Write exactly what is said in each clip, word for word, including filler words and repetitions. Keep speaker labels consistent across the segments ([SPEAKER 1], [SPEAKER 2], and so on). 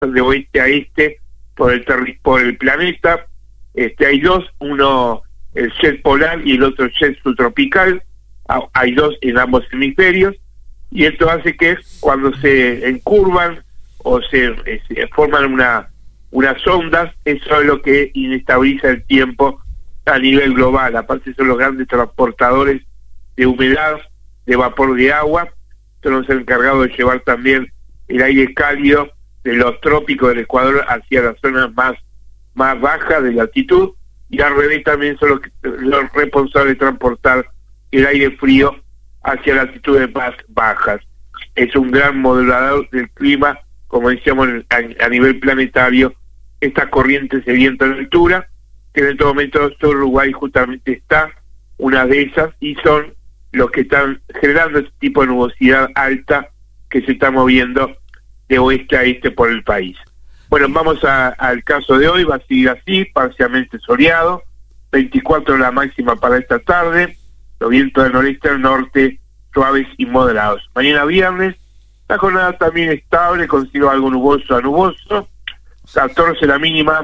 [SPEAKER 1] de oeste a este por el terri- por el planeta. Este, hay dos, uno el jet polar y el otro jet subtropical. Ah, hay dos en ambos hemisferios, y esto hace que cuando se encurvan o se, eh, se forman una unas ondas, eso es lo que inestabiliza el tiempo a nivel global. Aparte son los grandes transportadores de humedad, de vapor de agua. Estos nos han encargado de llevar también el aire cálido de los trópicos del Ecuador hacia las zonas más más bajas de latitud, y al revés también son los, los responsables de transportar el aire frío hacia latitudes más bajas. Es un gran modulador del clima, como decíamos, a, a nivel planetario, estas corrientes de viento en altura, que en este momento todo Uruguay justamente está una de esas, y son los que están generando este tipo de nubosidad alta que se está moviendo de oeste a este por el país. Bueno, vamos a, al caso de hoy. Va a seguir así, parcialmente soleado, veinticuatro la máxima para esta tarde, los vientos del noreste al norte suaves y moderados. Mañana viernes, la jornada también estable, consigo algo nuboso a nuboso, catorce la mínima,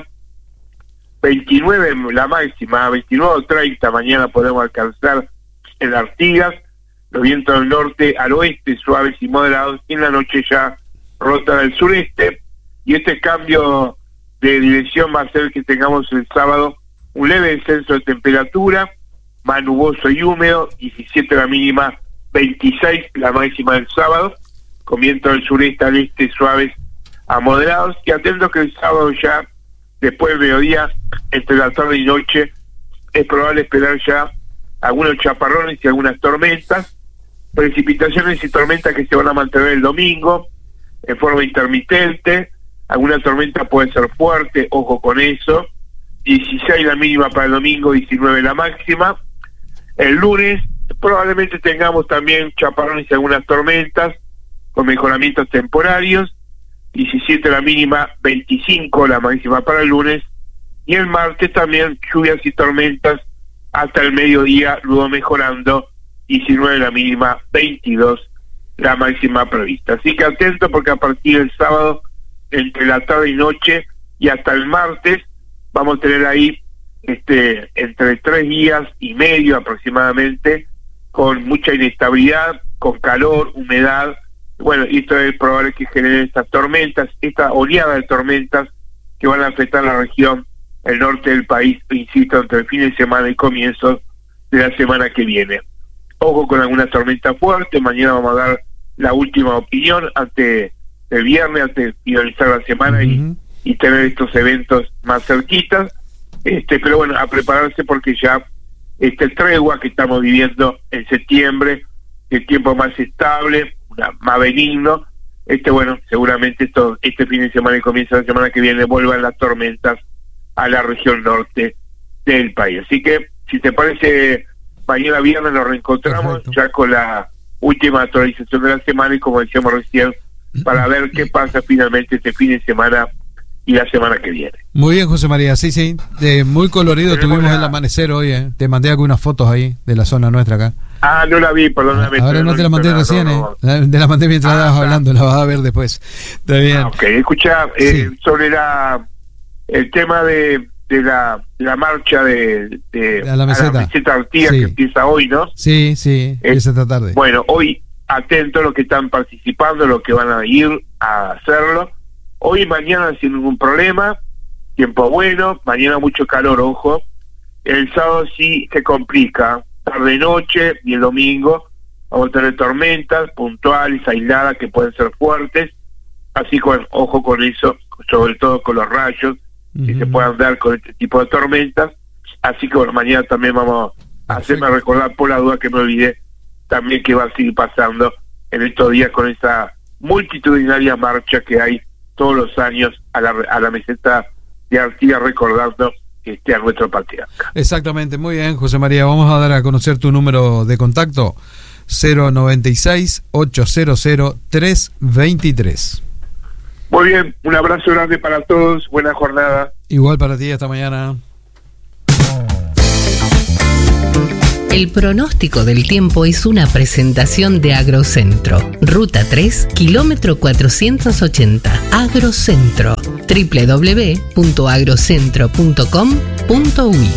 [SPEAKER 1] veintinueve la máxima, veintinueve o treinta mañana podemos alcanzar en Artigas, los vientos del norte al oeste suaves y moderados, y en la noche ya rota del sureste, y este cambio de dirección va a hacer que tengamos el sábado un leve descenso de temperatura, más nuboso y húmedo, diecisiete la mínima, veintiséis la máxima del sábado, con viento del sureste al este suaves a moderados, y atentos que el sábado ya, después del mediodía, entre la tarde y noche, es probable esperar ya algunos chaparrones y algunas tormentas, precipitaciones y tormentas que se van a mantener el domingo en forma intermitente. Alguna tormenta puede ser fuerte, ojo con eso. dieciséis la mínima para el domingo, diecinueve la máxima. El lunes probablemente tengamos también chaparrones y algunas tormentas con mejoramientos temporarios, diecisiete la mínima, veinticinco la máxima para el lunes, y el martes también lluvias y tormentas hasta el mediodía, luego mejorando, diecinueve la mínima, veintidós la máxima prevista. Así que atento, porque a partir del sábado, entre la tarde y noche y hasta el martes, vamos a tener ahí este entre tres días y medio aproximadamente, con mucha inestabilidad, con calor, humedad. Bueno, y esto es probable que genere estas tormentas, esta oleada de tormentas que van a afectar la región, el norte del país, insisto, entre el fin de semana y comienzos de la semana que viene. Ojo con algunas tormentas fuertes. Mañana vamos a dar la última opinión antes del viernes, antes de finalizar la semana, uh-huh. y, y tener estos eventos más cerquitas. Este, pero bueno, a prepararse, porque ya este tregua que estamos viviendo en septiembre, el tiempo más estable, una, más benigno, este bueno, seguramente esto, este fin de semana y comienzo de la semana que viene vuelvan las tormentas a la región norte del país. Así que, si te parece, mañana viernes nos reencontramos. Perfecto. Ya con la última actualización de la semana, y como decíamos recién, para ver qué pasa finalmente este fin de semana y la semana que viene.
[SPEAKER 2] Muy bien, José María, sí, sí, eh, muy colorido. Tenemos tuvimos la... el amanecer hoy, eh. Te mandé algunas fotos ahí de la zona nuestra acá.
[SPEAKER 1] Ah, no la vi, perdóname.
[SPEAKER 2] Ahora no te la mandé recién, no, no. eh. Te la mandé mientras ah, estabas hablando, la vas a ver después. Está bien.
[SPEAKER 1] Ah, ok, escucha, eh,
[SPEAKER 2] sí.
[SPEAKER 1] sobre la el tema de, de la, la marcha de, de
[SPEAKER 2] a la meseta,
[SPEAKER 1] a la meseta Artigas, sí. que empieza hoy, ¿no?
[SPEAKER 2] Sí, sí, empieza esta tarde.
[SPEAKER 1] Bueno, hoy, atentos los que están participando, los que van a ir a hacerlo. Hoy y mañana sin ningún problema, tiempo bueno, mañana mucho calor, ojo. El sábado sí se complica, tarde-noche y el domingo vamos a tener tormentas puntuales, aisladas, que pueden ser fuertes, así que ojo con eso, sobre todo con los rayos, uh-huh. que se puedan dar con este tipo de tormentas. Así que bueno, mañana también vamos a hacerme recordar, por la duda que me olvidé, también que va a seguir pasando en estos días con esa multitudinaria marcha que hay todos los años a la, a la meseta de Artigas, recordando este, a nuestro patriarca.
[SPEAKER 2] Exactamente, muy bien, José María. Vamos a dar a conocer tu número de contacto: cero noventa y seis, ochocientos, tres veintitrés.
[SPEAKER 1] Muy bien, un abrazo grande para todos, buena jornada.
[SPEAKER 2] Igual para ti, hasta mañana.
[SPEAKER 3] El pronóstico del tiempo es una presentación de Agrocentro. Ruta tres, kilómetro cuatrocientos ochenta. Agrocentro. doble u doble u doble u punto agrocentro punto com punto uy.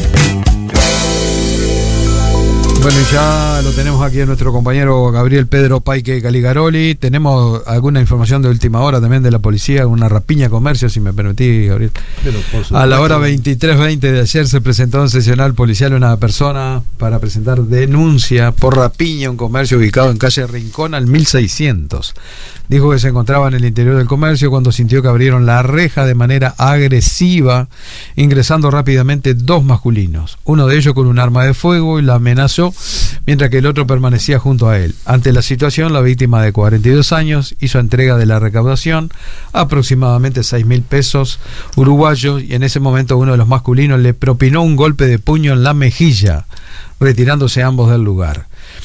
[SPEAKER 2] Bueno, y ya lo tenemos aquí a nuestro compañero Gabriel Pedro Paique Caligaroli. Tenemos alguna información de última hora también de la policía, una rapiña a comercio, si me permitís, Gabriel. Pero por supuesto. A la hora veintitrés veinte de ayer se presentó en seccional policial una persona para presentar denuncia por rapiña a un comercio ubicado en calle Rincón al mil seiscientos. Dijo que se encontraba en el interior del comercio cuando sintió que abrieron la reja de manera agresiva, ingresando rápidamente dos masculinos, uno de ellos con un arma de fuego, y la amenazó, mientras que el otro permanecía junto a él. Ante la situación, la víctima, de cuarenta y dos años, hizo entrega de la recaudación, aproximadamente seis mil pesos uruguayos, y en ese momento uno de los masculinos le propinó un golpe de puño en la mejilla, retirándose ambos del lugar.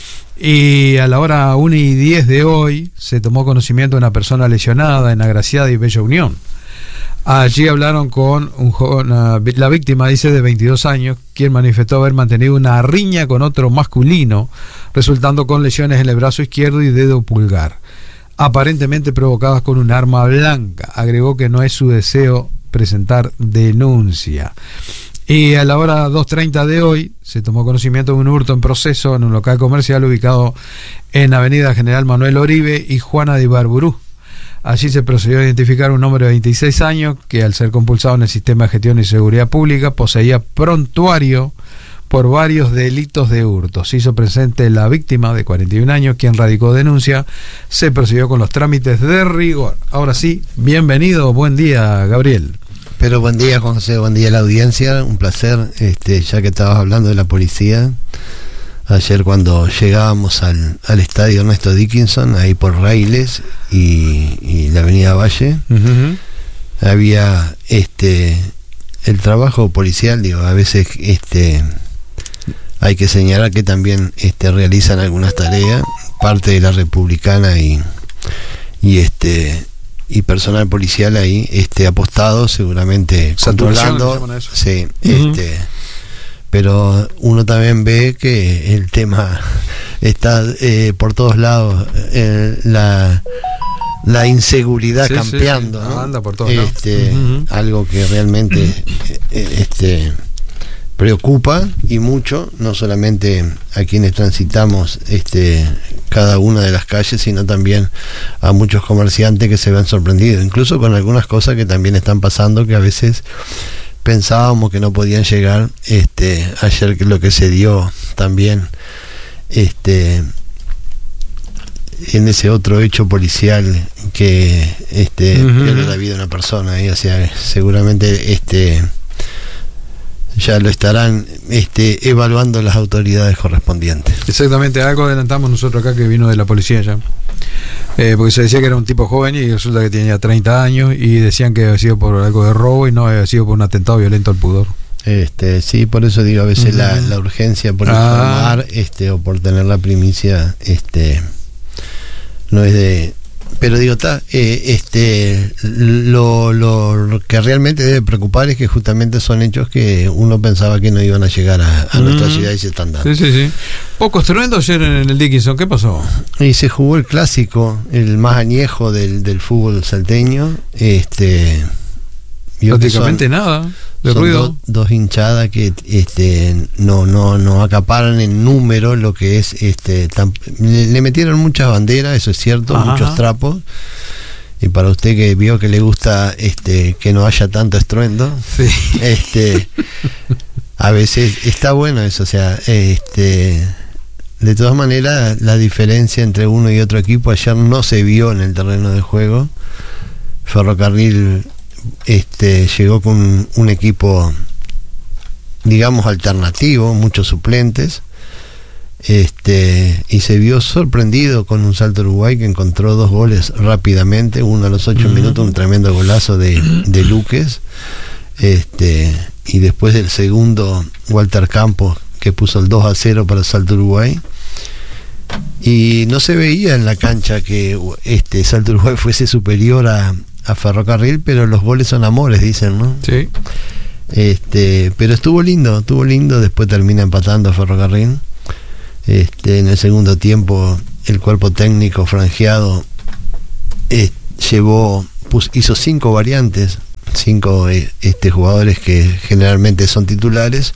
[SPEAKER 2] Y a la hora una y diez de hoy se tomó conocimiento de una persona lesionada en Agraciada y Bella Unión. Allí hablaron con un joven, una, la víctima, dice, de veintidós años, quien manifestó haber mantenido una riña con otro masculino, resultando con lesiones en el brazo izquierdo y dedo pulgar, aparentemente provocadas con un arma blanca. Agregó que no es su deseo presentar denuncia. Y a la hora dos treinta de hoy se tomó conocimiento de un hurto en proceso en un local comercial ubicado en Avenida General Manuel Oribe y Juana de Ibarburú. Allí se procedió a identificar un hombre de veintiséis años que, al ser compulsado en el sistema de gestión y seguridad pública, poseía prontuario por varios delitos de hurto. Se hizo presente la víctima, de cuarenta y un años, quien radicó denuncia. Se procedió con los trámites de rigor. Ahora sí, bienvenido, buen día, Gabriel.
[SPEAKER 4] Pero buen día, Juan José, buen día a la audiencia, un placer, este, ya que estabas hablando de la policía. Ayer cuando llegábamos al, al estadio Ernesto Dickinson, ahí por Railes y, y la avenida Valle, uh-huh. había este el trabajo policial, digo, a veces este hay que señalar que también este realizan algunas tareas, parte de la Republicana y, y este y personal policial ahí este apostado, seguramente controlando, sí, uh-huh. este pero uno también ve que el tema está eh, por todos lados, eh, la la inseguridad sí, campeando, sí, sí. ¿no? Anda por todos este lados. Uh-huh. Algo que realmente eh, este preocupa y mucho, no solamente a quienes transitamos este cada una de las calles, sino también a muchos comerciantes que se ven sorprendidos, incluso con algunas cosas que también están pasando, que a veces pensábamos que no podían llegar. Este ayer, que lo que se dio también este en ese otro hecho policial que este uh-huh. pierde la vida de una persona, y o sea, seguramente este ya lo estarán este, evaluando las autoridades correspondientes.
[SPEAKER 2] Exactamente, algo adelantamos nosotros acá que vino de la policía ya, eh, porque se decía que era un tipo joven y resulta que tenía treinta años, y decían que había sido por algo de robo y no había sido por un atentado violento al pudor.
[SPEAKER 4] Este, sí, por eso digo, a veces uh-huh. la, la urgencia por informar ah. este, o por tener la primicia este, no es de... Pero digo, está, eh, este, lo, lo que realmente debe preocupar es que justamente son hechos que uno pensaba que no iban a llegar a, a mm. nuestra ciudad, y se están dando.
[SPEAKER 2] Sí, sí, sí. Poco estruendo ayer en el Dickinson, ¿qué pasó?
[SPEAKER 4] Y se jugó el clásico, el más añejo del, del fútbol salteño. Este,
[SPEAKER 2] prácticamente son, nada de
[SPEAKER 4] son
[SPEAKER 2] ruido.
[SPEAKER 4] Do, dos hinchadas que este, no, no, no acaparan en número lo que es este tan, le, le metieron muchas banderas, eso es cierto, ajá, muchos trapos. Y para usted que vio que le gusta este que no haya tanto estruendo, sí. este a veces está bueno eso, o sea, este de todas maneras la diferencia entre uno y otro equipo ayer no se vio en el terreno de juego. Ferrocarril este llegó con un equipo digamos alternativo, muchos suplentes, este y se vio sorprendido con un Salto Uruguay que encontró dos goles rápidamente, uno a los ocho uh-huh. minutos, un tremendo golazo de, de Luques, este y después del segundo Walter Campos, que puso el dos a cero para Salto Uruguay. Y no se veía en la cancha que este Salto Uruguay fuese superior a a Ferrocarril, pero los goles son amores, dicen, ¿no?
[SPEAKER 2] Sí.
[SPEAKER 4] Este, pero estuvo lindo, estuvo lindo, después termina empatando a Ferrocarril. Este, en el segundo tiempo el cuerpo técnico franjeado eh, llevó, puso, hizo cinco variantes, cinco eh, este, jugadores que generalmente son titulares,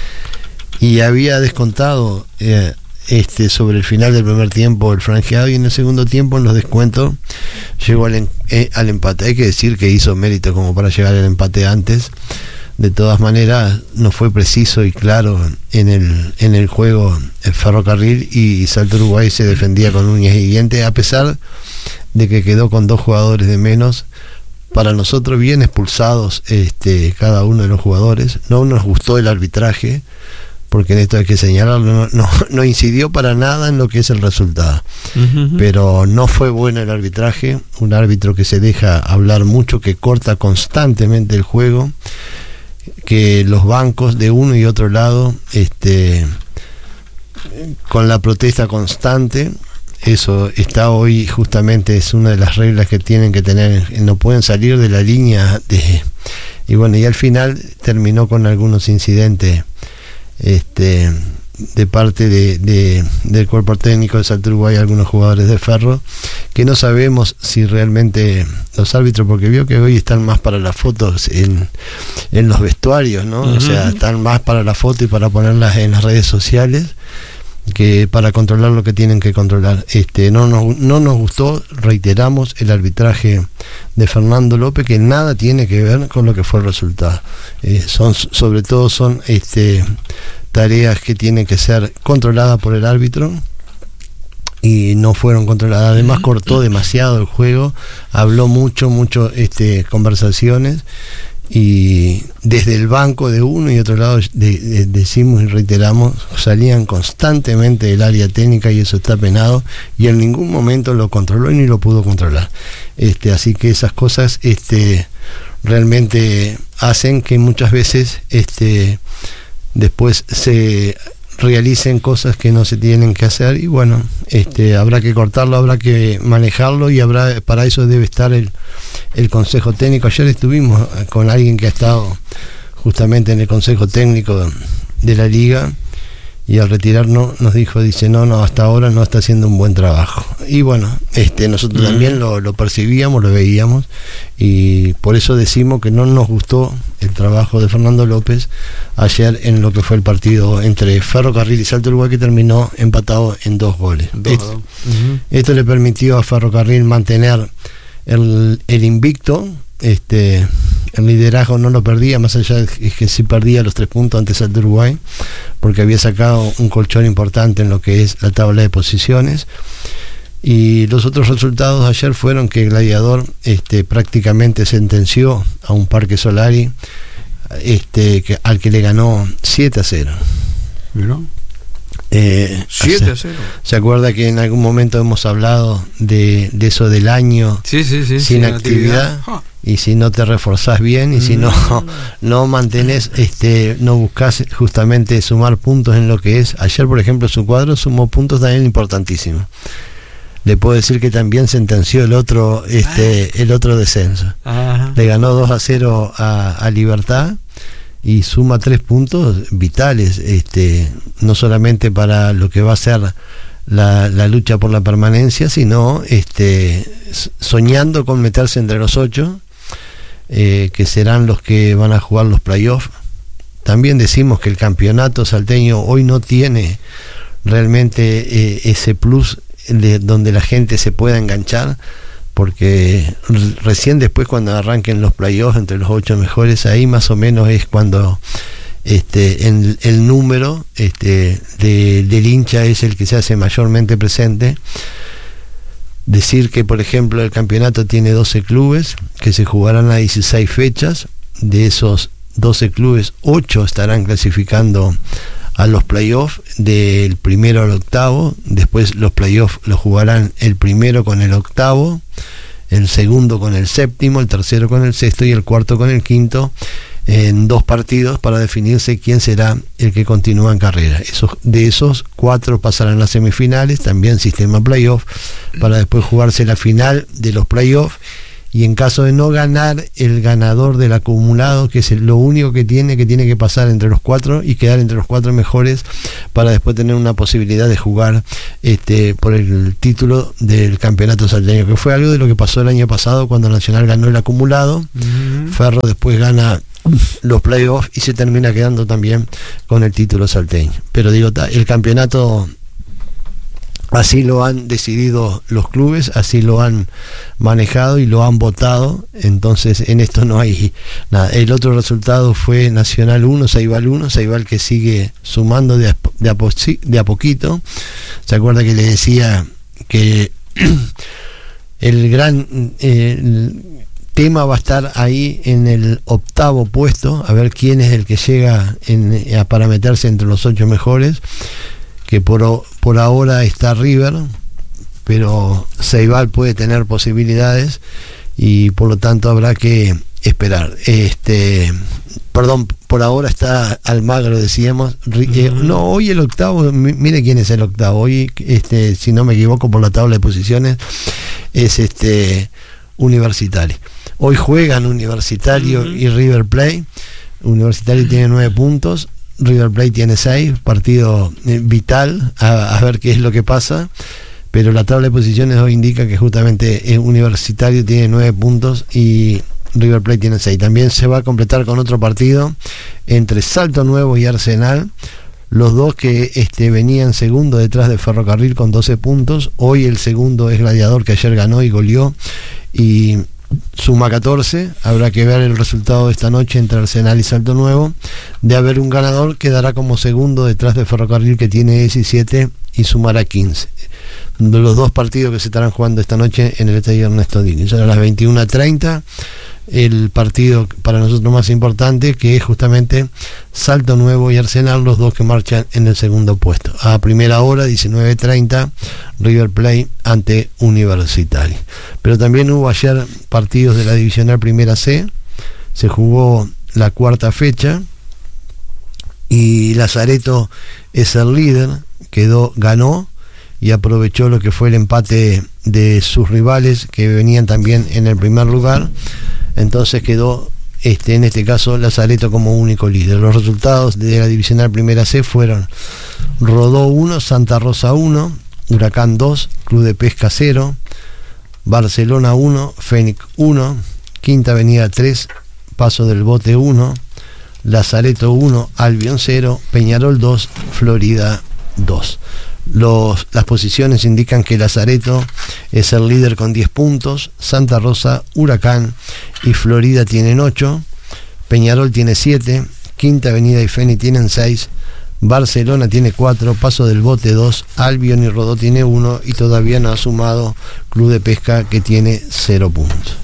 [SPEAKER 4] y había descontado eh, este, sobre el final del primer tiempo el franjeado, y en el segundo tiempo en los descuentos llegó al, eh, al empate. Hay que decir que hizo mérito como para llegar al empate antes. De todas maneras no fue preciso y claro en el en el juego el Ferrocarril, y Salto Uruguay se defendía con uñas y dientes, a pesar de que quedó con dos jugadores de menos. Para nosotros bien expulsados este cada uno de los jugadores. No nos gustó el arbitraje, porque en esto hay que señalarlo, no, no, no incidió para nada en lo que es el resultado. Uh-huh. Pero no fue bueno el arbitraje, un árbitro que se deja hablar mucho, que corta constantemente el juego, que los bancos de uno y otro lado, este, con la protesta constante. Eso está hoy, justamente es una de las reglas que tienen que tener, no pueden salir de la línea de, y bueno, y al final terminó con algunos incidentes este de parte de, de del cuerpo técnico de Salto Uruguay, algunos jugadores de Ferro, que no sabemos si realmente los árbitros, porque vio que hoy están más para las fotos en, en los vestuarios, ¿no? Uh-huh. O sea, están más para la foto y para ponerlas en las redes sociales, que para controlar lo que tienen que controlar. Este, no nos, no nos gustó, reiteramos, el arbitraje de Fernando López, que nada tiene que ver con lo que fue el resultado. Eh, son, sobre todo son este, tareas que tienen que ser controladas por el árbitro, y no fueron controladas. Además cortó demasiado el juego, habló mucho, mucho este, conversaciones, y desde el banco de uno y otro lado de, de, decimos y reiteramos, salían constantemente del área técnica, y eso está penado, y en ningún momento lo controló ni lo pudo controlar. Este, así que esas cosas este, realmente hacen que muchas veces este, después se realicen cosas que no se tienen que hacer, y bueno, este, habrá que cortarlo, habrá que manejarlo, y habrá, para eso debe estar el, el Consejo Técnico. Ayer estuvimos con alguien que ha estado justamente en el Consejo Técnico de la Liga, y al retirarnos nos dijo, dice, no, no, hasta ahora no está haciendo un buen trabajo. Y bueno, este, nosotros también lo, lo percibíamos, lo veíamos, y por eso decimos que no nos gustó el trabajo de Fernando López ayer en lo que fue el partido entre Ferrocarril y Salto Uruguay, que terminó empatado en dos goles. Dos, esto, uh-huh. esto le permitió a Ferrocarril mantener el, el invicto. Este, el liderazgo no lo perdía, más allá de que sí perdía los tres puntos ante Salto Uruguay, porque había sacado un colchón importante en lo que es la tabla de posiciones. Y los otros resultados ayer fueron que Gladiador este, prácticamente sentenció a un Parque Solari este, que, al que le ganó siete a cero.
[SPEAKER 2] ¿Vieron?
[SPEAKER 4] Eh,
[SPEAKER 2] siete a cero.
[SPEAKER 4] ¿Se acuerda que en algún momento hemos hablado de, de eso del año
[SPEAKER 2] sí, sí, sí,
[SPEAKER 4] sin, sin actividad? actividad. Y si no te reforzás bien, y si no no mantenés, este, no buscás justamente sumar puntos en lo que es. Ayer, por ejemplo, su cuadro sumó puntos también importantísimos. Le puedo decir que también sentenció el otro este el otro descenso. Ajá. Le ganó dos a cero a, a Libertad, y suma tres puntos vitales, este, no solamente para lo que va a ser la, la lucha por la permanencia, sino este, soñando con meterse entre los ocho, eh, que serán los que van a jugar los playoffs. También decimos que el campeonato salteño hoy no tiene realmente eh, ese plus de donde la gente se pueda enganchar, porque recién después, cuando arranquen los playoffs entre los ocho mejores, ahí más o menos es cuando este el, el número este de, del hincha es el que se hace mayormente presente. Decir que, por ejemplo, el campeonato tiene doce clubes que se jugarán a dieciséis fechas. De esos doce clubes, ocho estarán clasificando a los playoffs del primero al octavo. Después los playoffs los jugarán el primero con el octavo, el segundo con el séptimo, el tercero con el sexto y el cuarto con el quinto, en dos partidos para definirse quién será el que continúa en carrera. Esos, de esos, cuatro pasarán las semifinales, también sistema playoff, para después jugarse la final de los playoffs, y en caso de no ganar, el ganador del acumulado, que es lo único que tiene, que tiene que pasar entre los cuatro y quedar entre los cuatro mejores para después tener una posibilidad de jugar este por el título del campeonato salteño, que fue algo de lo que pasó el año pasado cuando Nacional ganó el acumulado. Uh-huh. Ferro después gana los playoffs y se termina quedando también con el título salteño. Pero digo, el campeonato así lo han decidido los clubes, así lo han manejado y lo han votado, entonces en esto no hay nada. El otro resultado fue Nacional uno, Ceibal uno, Ceibal que sigue sumando de a, de a, de a poquito. ¿Se acuerda que le decía que el gran eh, el tema va a estar ahí en el octavo puesto, a ver quién es el que llega en, a, para meterse entre los ocho mejores? Que por, por ahora está River, pero Ceibal puede tener posibilidades y por lo tanto habrá que esperar. Este, perdón, por ahora está Almagro, decíamos. Eh, no, hoy el octavo, mire quién es el octavo. Hoy, este, si no me equivoco por la tabla de posiciones, es este Universitario. Hoy juegan Universitario uh-huh. y River Plate. Universitario tiene nueve puntos. River Plate tiene seis, partido eh, vital, a, a ver qué es lo que pasa, pero la tabla de posiciones hoy indica que justamente el Universitario tiene nueve puntos y River Plate tiene seis. También se va a completar con otro partido entre Salto Nuevo y Arsenal, los dos que este, venían segundo detrás de Ferrocarril con doce puntos. Hoy el segundo es Gladiador, que ayer ganó y goleó y suma catorce. Habrá que ver el resultado de esta noche entre Arsenal y Salto Nuevo. De haber un ganador, quedará como segundo detrás de Ferrocarril, que tiene diecisiete y sumará quince. De los dos partidos que se estarán jugando esta noche en el estadio Ernesto Dickinson, a las veintiuna treinta, el partido para nosotros más importante, que es justamente Salto Nuevo y Arsenal, los dos que marchan en el segundo puesto. A primera hora, diecinueve treinta, River Plate ante Universitario. Pero también hubo ayer partidos de la Divisional Primera C, se jugó la cuarta fecha y Lazareto es el líder, quedó, ganó y aprovechó lo que fue el empate de sus rivales que venían también en el primer lugar. Entonces quedó este en este caso Lazareto como único líder. Los resultados de la Divisional Primera C fueron Rodó uno, Santa Rosa uno, Huracán dos, Club de Pesca cero, Barcelona uno, Fénix uno, Quinta Avenida tres, Paso del Bote uno, Lazareto uno, Albion cero, Peñarol dos, Florida dos. Los, las posiciones indican que Lazareto es el líder con diez puntos, Santa Rosa, Huracán y Florida tienen ocho, Peñarol tiene siete, Quinta Avenida y Fénix tienen seis, Barcelona tiene cuatro, Paso del Bote dos, Albion y Rodó tiene uno y todavía no ha sumado Club de Pesca, que tiene cero puntos.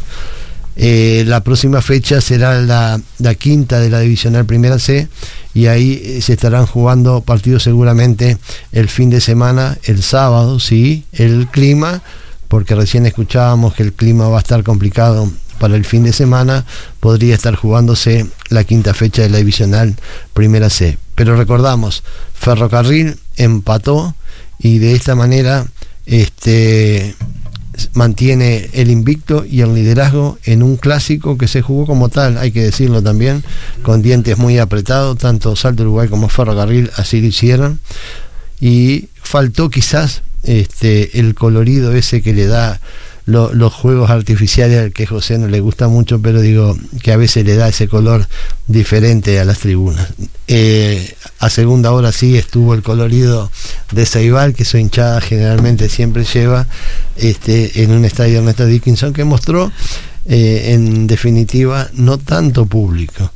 [SPEAKER 4] Eh, la próxima fecha será la, la quinta de la Divisional Primera C y ahí eh, se estarán jugando partidos seguramente el fin de semana, el sábado, sí, el clima, porque recién escuchábamos que el clima va a estar complicado para el fin de semana, podría estar jugándose la quinta fecha de la Divisional Primera C. Pero recordamos, Ferrocarril empató y de esta manera este mantiene el invicto y el liderazgo en un clásico que se jugó como tal, hay que decirlo también, con dientes muy apretados, tanto Salto Uruguay como Ferrocarril así lo hicieron, y faltó quizás este el colorido ese que le da lo, los juegos artificiales, al que José no le gusta mucho, pero digo que a veces le da ese color diferente a las tribunas. Eh, a segunda hora sí estuvo el colorido de Ceibal, que su hinchada generalmente siempre lleva este en un estadio Ernesto Dickinson, que mostró eh, en definitiva no tanto público.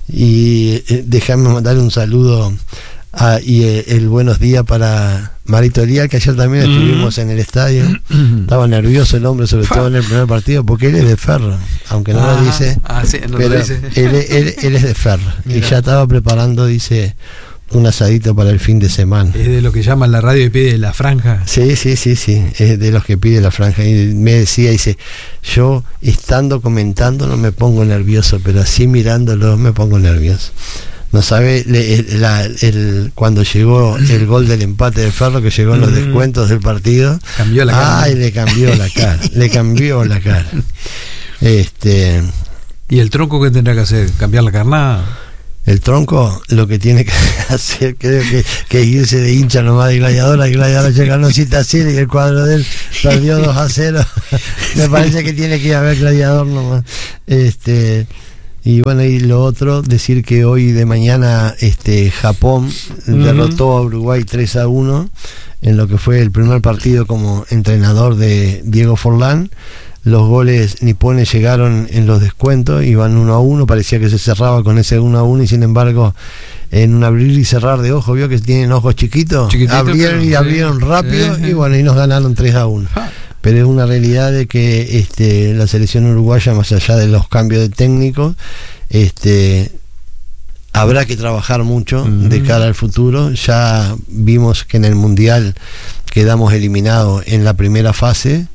[SPEAKER 4] Y eh, déjame mandar un saludo a, y eh, el buenos días para Marito Elial, que ayer también estuvimos mm. en el estadio. Estaba nervioso el hombre, sobre todo en el primer partido, porque él es de Ferro, aunque no ah, lo dice, ah, sí, no pero lo dice. Él, él, él es de Ferro. Mira. Y ya estaba preparando, dice, un asadito para el fin de semana.
[SPEAKER 2] Es de lo que llaman la radio y pide la franja.
[SPEAKER 4] Sí, sí, sí, sí, es de los que pide la franja. Y me decía, dice, yo estando comentando no me pongo nervioso, pero así mirándolo me pongo nervioso. No sabe el, la, el, cuando llegó el gol del empate de Ferro, que llegó en los descuentos del partido,
[SPEAKER 2] cambió la cara.
[SPEAKER 4] Ay, le cambió la cara, le cambió la cara. Este,
[SPEAKER 2] ¿Y el tronco qué tendrá que hacer? ¿Cambiar la carnada?
[SPEAKER 4] El tronco lo que tiene que hacer creo que, que irse de hincha nomás de Gladiador. El Gladiador llega a cita cero y el cuadro de él perdió dos a cero. Me parece que tiene que ir a ver Gladiador nomás. Este, y bueno, y lo otro, decir que hoy de mañana este Japón uh-huh. derrotó a Uruguay tres a uno en lo que fue el primer partido como entrenador de Diego Forlán. Los goles nipones llegaron en los descuentos, iban uno a uno, parecía que se cerraba con ese uno a uno y sin embargo en un abrir y cerrar de ojos, vio que tienen ojos chiquitos, abrieron y abrieron sí, rápido sí, sí. y bueno, y nos ganaron tres a uno. Ah. Pero es una realidad de que este, la selección uruguaya, más allá de los cambios de técnicos, este, habrá que trabajar mucho uh-huh. de cara al futuro. Ya vimos que en el Mundial quedamos eliminados en la primera fase,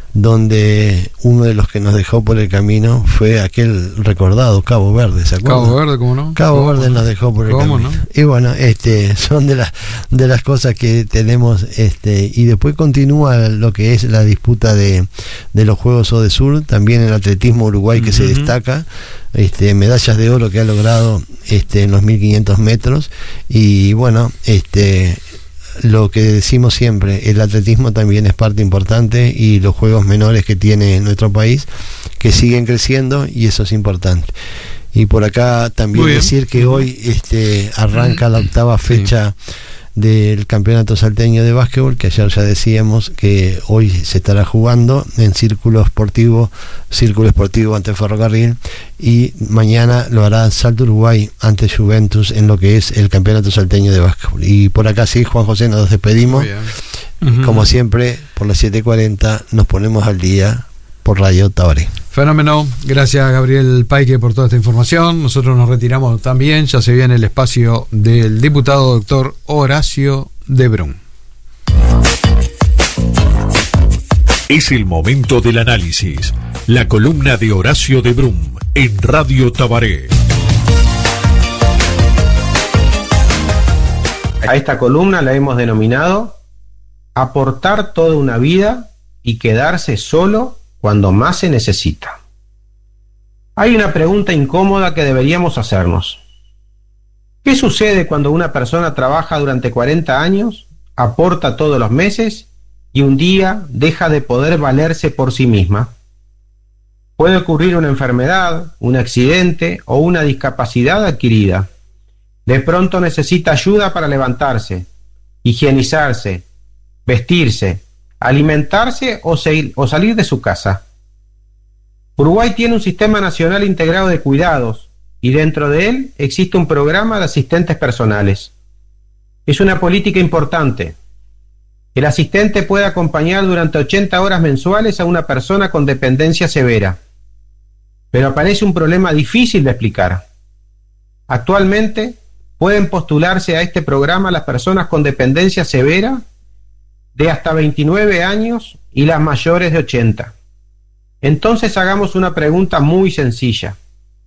[SPEAKER 4] donde uno de los que nos dejó por el camino fue aquel recordado Cabo Verde, ¿se acuerdan?
[SPEAKER 2] Cabo Verde, ¿cómo no?
[SPEAKER 4] Cabo
[SPEAKER 2] ¿Cómo
[SPEAKER 4] Verde
[SPEAKER 2] no?
[SPEAKER 4] nos dejó por el
[SPEAKER 2] ¿Cómo
[SPEAKER 4] camino.
[SPEAKER 2] No?
[SPEAKER 4] Y bueno, este, son de las de las cosas que tenemos, este, y después continúa lo que es la disputa de, de los Juegos Odesur, también el atletismo Uruguay que uh-huh. se destaca, este, medallas de oro que ha logrado este, en los mil quinientos metros, y bueno, este lo que decimos siempre, el atletismo también es parte importante y los juegos menores que tiene nuestro país que siguen creciendo y eso es importante. Y por acá también decir que hoy este arranca la octava fecha sí. del campeonato salteño de básquetbol, que ayer ya decíamos que hoy se estará jugando en Círculo Esportivo, Círculo Esportivo ante Ferrocarril, y mañana lo hará Salto Uruguay ante Juventus en lo que es el campeonato salteño de básquetbol. Y por acá sí, Juan José, nos despedimos. Uh-huh. Como siempre, por las siete cuarenta nos ponemos al día por Radio Tabaré.
[SPEAKER 2] Fenómeno, gracias Gabriel Paique por toda esta información. Nosotros nos retiramos también, ya se viene el espacio del diputado doctor Horacio de Brun.
[SPEAKER 5] Es el momento del análisis, la columna de Horacio de Brun en Radio Tabaré.
[SPEAKER 6] A esta columna la hemos denominado Aportar toda una vida y quedarse solo cuando más se necesita. Hay una pregunta incómoda que deberíamos hacernos. ¿Qué sucede cuando una persona trabaja durante cuarenta años, aporta todos los meses y un día deja de poder valerse por sí misma? Puede ocurrir una enfermedad, un accidente o una discapacidad adquirida. De pronto necesita ayuda para levantarse, higienizarse, vestirse, alimentarse o, se, o salir de su casa. Uruguay tiene un sistema nacional integrado de cuidados y dentro de él existe un programa de asistentes personales. Es una política importante. El asistente puede acompañar durante ochenta horas mensuales a una persona con dependencia severa. Pero aparece un problema difícil de explicar. Actualmente pueden postularse a este programa las personas con dependencia severa de hasta veintinueve años y las mayores de ochenta. Entonces hagamos una pregunta muy sencilla.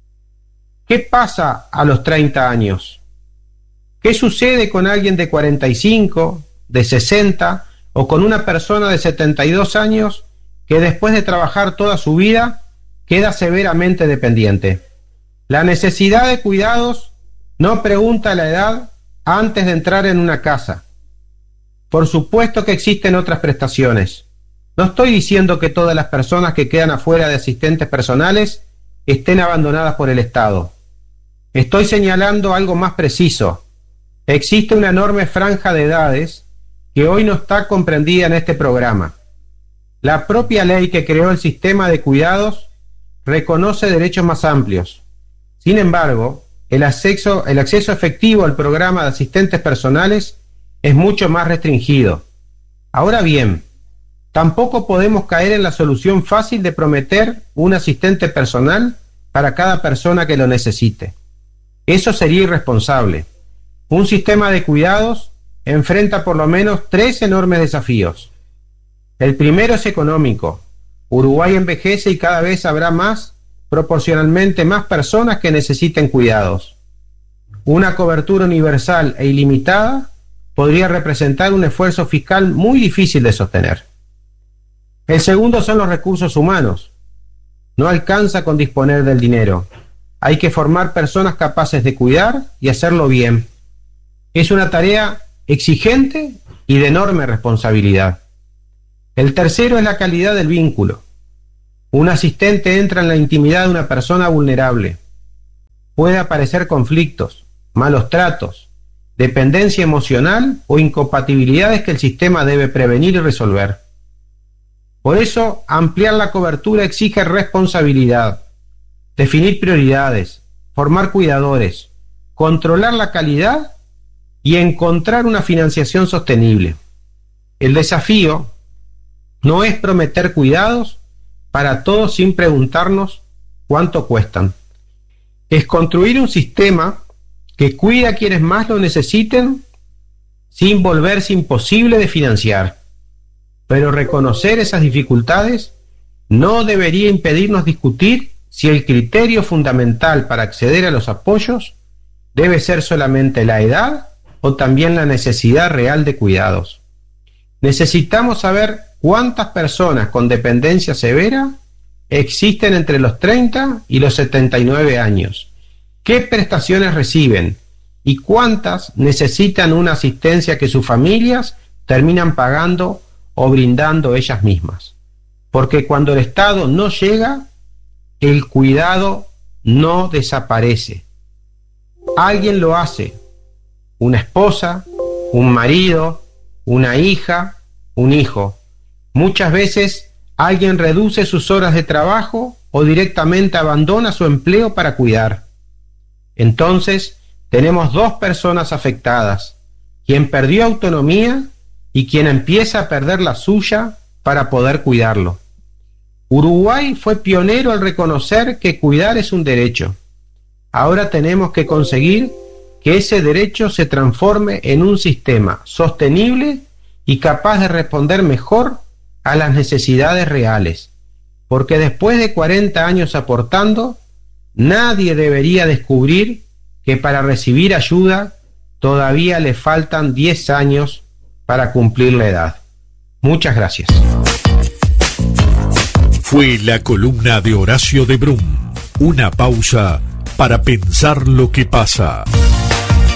[SPEAKER 6] ¿Qué pasa a los treinta años? ¿Qué sucede con alguien de cuarenta y cinco, de sesenta o con una persona de setenta y dos años que después de trabajar toda su vida queda severamente dependiente? La necesidad de cuidados no pregunta la edad antes de entrar en una casa. Por supuesto que existen otras prestaciones. No estoy diciendo que todas las personas que quedan afuera de asistentes personales estén abandonadas por el Estado. Estoy señalando algo más preciso. Existe una enorme franja de edades que hoy no está comprendida en este programa. La propia ley que creó el sistema de cuidados reconoce derechos más amplios. Sin embargo, el acceso, el acceso efectivo al programa de asistentes personales es mucho más restringido. Ahora bien, tampoco podemos caer en la solución fácil de prometer un asistente personal para cada persona que lo necesite. Eso sería irresponsable. Un sistema de cuidados enfrenta por lo menos tres enormes desafíos. El primero es económico. Uruguay envejece y cada vez habrá más, proporcionalmente más personas que necesiten cuidados. Una cobertura universal e ilimitada podría representar un esfuerzo fiscal muy difícil de sostener. El segundo son los recursos humanos. no alcanza con disponer del dinero. Hay que formar personas capaces de cuidar y hacerlo bien. Es una tarea exigente y de enorme responsabilidad. El tercero es la calidad del vínculo. Un asistente entra en la intimidad de una persona vulnerable. Puede aparecer conflictos, malos tratos, dependencia emocional o incompatibilidades que el sistema debe prevenir y resolver. Por eso, ampliar la cobertura exige responsabilidad, definir prioridades, formar cuidadores, controlar la calidad y encontrar una financiación sostenible. El desafío no es prometer cuidados para todos sin preguntarnos cuánto cuestan. Es construir un sistema que cuide a quienes más lo necesiten sin volverse imposible de financiar. Pero reconocer esas dificultades no debería impedirnos discutir si el criterio fundamental para acceder a los apoyos debe ser solamente la edad o también la necesidad real de cuidados. Necesitamos saber cuántas personas con dependencia severa existen entre los treinta y los setenta y nueve años, qué prestaciones reciben y cuántas necesitan una asistencia que sus familias terminan pagando o brindando ellas mismas. Porque cuando el Estado no llega, el cuidado no desaparece. Alguien lo hace, una esposa, un marido, una hija, un hijo. Muchas veces alguien reduce sus horas de trabajo o directamente abandona su empleo para cuidar. Entonces, tenemos dos personas afectadas, quien perdió autonomía y quien empieza a perder la suya para poder cuidarlo. Uruguay fue pionero al reconocer que cuidar es un derecho. Ahora tenemos que conseguir que ese derecho se transforme en un sistema sostenible y capaz de responder mejor a las necesidades reales. Porque después de cuarenta años aportando, nadie debería descubrir que para recibir ayuda todavía le faltan diez años para cumplir la edad. Muchas gracias.
[SPEAKER 5] Fue la columna de Horacio de Brum. Una pausa para pensar lo que pasa.